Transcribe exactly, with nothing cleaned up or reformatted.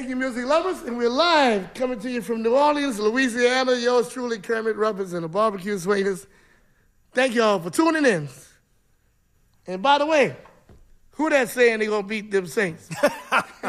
you, music lovers, and we're live coming to you from New Orleans, Louisiana. Yours truly, Kermit Ruffins and the Barbecue Swingers. Thank you all for tuning in. And by the way, who that saying they gonna beat them Saints?